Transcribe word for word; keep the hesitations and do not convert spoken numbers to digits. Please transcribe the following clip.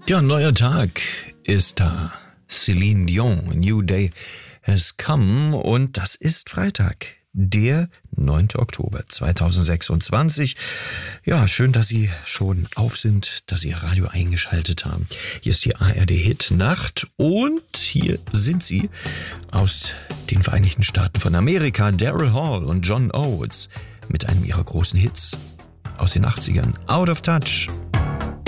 Ja, ein neuer Tag ist da. Celine Dion, A New Day has come, und das ist Freitag, der neunte Oktober zweitausendsechsundzwanzig. Ja, schön, dass Sie schon auf sind, dass Sie Ihr Radio eingeschaltet haben. Hier ist die A R D-Hit Nacht und hier sind sie aus den Vereinigten Staaten von Amerika, Daryl Hall und John Oates mit einem ihrer großen Hits aus den achtzigern, Out of Touch.